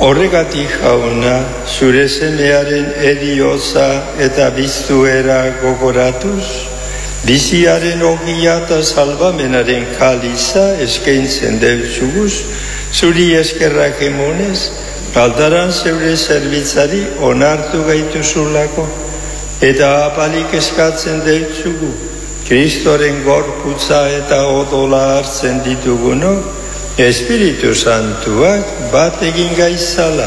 Horregatik Jauna, zure semearen heriotza eta biztuera gogoratuz, biziaren ogia eta salbamenaren kaliza eskaintzen deutzuguz, zuri eskerrak emonez, aldaran zeure zerbitzari onartu gaituzulako, eta apalik eskatzen deutzugu, Kristoren gorputza eta odola hartzen ditugunok, Espiritu Santuak bat egin gaizala.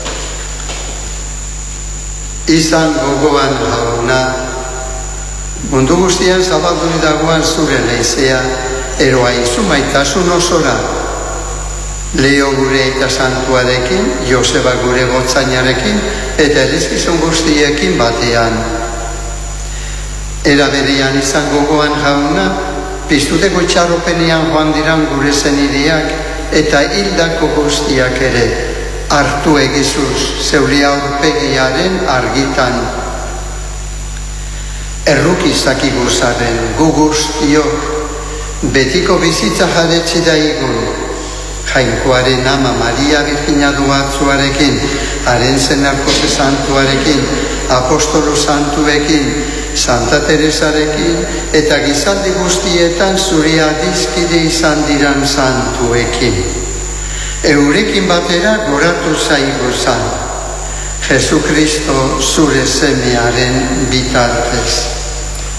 Izan gogoan Jauna, mundu guztian zabaldu dagoan zure leizea, eroa izu maitasun osora. Leo gure eta santuarekin, Joseba gure gotzainarekin, eta elizkizun guztiekin batean. Era berean izan gogoan Jauna, piztuteko txaropenean joan diran gure zenideak eta hildako guztiak ere hartu egizuz zeure aurpegiaren argitan. Errukizak iguzaren gu guztiok betiko bizitza jaretsi da igun, Jainkoaren ama Maria Virginia Duatzuarekin, haren zenarkoze santuarekin, apostolo santuekin, Santa Teresarekin eta gizaldi guztietan zuri adizkide izan diran santuekin. Eurekin batera goratu zaigu zan, Jesu Kristo zure semearen bitartez.